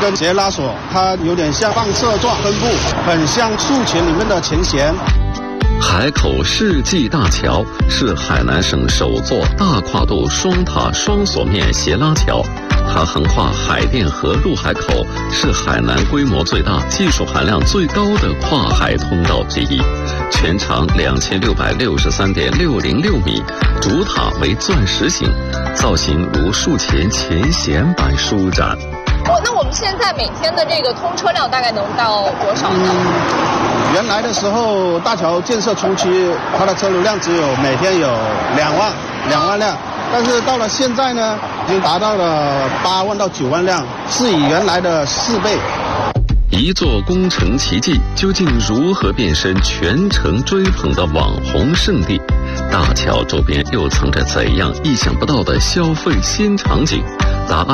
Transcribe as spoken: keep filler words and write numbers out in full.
根斜拉索，它有点像放射状分布，很像树群里面的前弦。 海口世纪大桥是海南省首座大跨度双塔双索面斜拉桥，它横跨海淀和陆海口，是海南规模最大、技术含量最高的跨海通道之一。全长两千六百六十三点六零六米，主塔为钻石形，造型如树前前弦般舒展。 哦，那我们现在每天的这个通车量大概能到多少呢？ 嗯、原来的时候，大桥建设初期，它的车流量只有每天有两万两万辆，但是到了现在呢，已经达到了八万到九万辆，是以原来的四倍。 一座工程奇迹究竟如何变身全城追捧的网红圣地？大桥周边又藏着怎样意想不到的消费新场景？答案